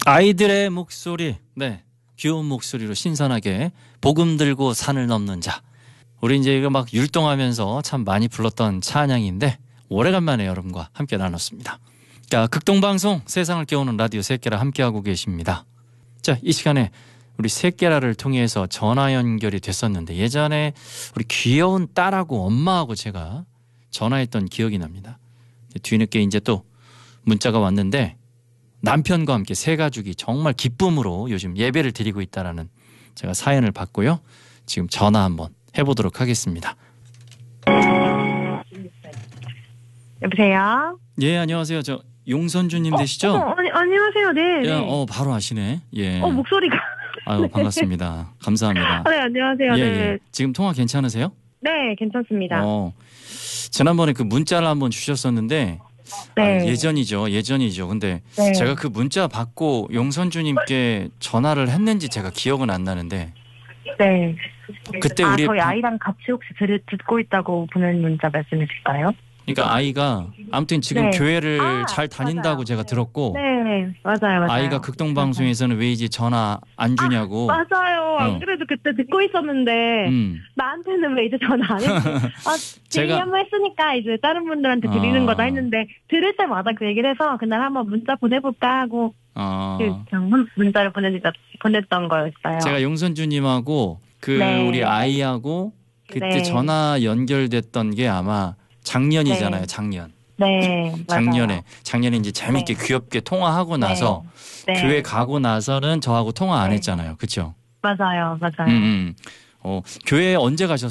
아이들의 목소리, 네, 귀여운 목소리로 신선하게 복음 들고 산을 넘는 자. 우리 이제 이거 막 율동하면서 참 많이 불렀던 찬양인데 오래간만에 여러분과 함께 나눴습니다. 자, 극동방송 세상을 깨우는 라디오 새끼라 함께하고 계십니다. 자, 이 시간에 우리 새끼라를 통해서 전화 연결이 됐었는데 예전에 우리 귀여운 딸하고 엄마하고 제가 전화했던 기억이 납니다. 뒤늦게 이제 또 문자가 왔는데 남편과 함께 세 가족이 정말 기쁨으로 요즘 예배를 드리고 있다라는 제가 사연을 받고요. 지금 전화 한번 해보도록 하겠습니다. 여보세요? 예, 안녕하세요. 저 용선주님 되시죠? 안녕하세요. 네. 네. 바로 아시네. 예. 목소리가. 아유, 네. 반갑습니다. 감사합니다. 네, 안녕하세요. 예, 네. 예. 지금 통화 괜찮으세요? 네, 괜찮습니다. 지난번에 그 문자를 한번 주셨었는데 네. 예전이죠. 근데 네. 제가 그 문자 받고 용선주님께 전화를 했는지 제가 기억은 안 나는데 네. 그때 우리 저희 아이랑 같이 혹시 듣고 있다고 보낸 문자 말씀이실까요? 그러니까 아이가 아무튼 지금 네. 교회를 잘 다닌다고 맞아요. 제가 들었고 네, 맞아요. 아이가 극동방송에서는 왜 이제 전화 안 주냐고. 맞아요. 안 그래도 그때 듣고 있었는데 나한테는 왜 이제 전화 안 했지? 제가 한번 했으니까 이제 다른 분들한테 드리는 거다 했는데 들을 때마다 그 얘기를 해서 그날 한번 문자 보내볼까 하고 문자를 보냈던 거였어요. 제가 용선주님하고 네. 우리 아이하고 그때 네. 전화 연결됐던 게 아마 작년이잖아요. 작년. 네, 작년에 이제 재밌게 귀엽게 통화하고 나서 교회 가고 나서는 저하고 통화 안 했잖아요. 그렇죠? 맞아요. 교회 언제 가셨어요?